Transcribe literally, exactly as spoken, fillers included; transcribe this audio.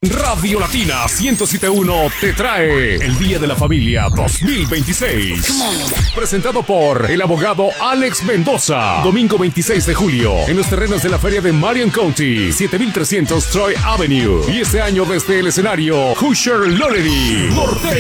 Radio Latina ciento siete punto uno te trae el Día de la Familia dos mil veintiséis. Presentado por el abogado Alex Mendoza. Domingo veintiséis de julio en los terrenos de la feria de Marion County, siete mil trescientos Troy Avenue. Y este año desde el escenario Hoosier Lorelei Norteña.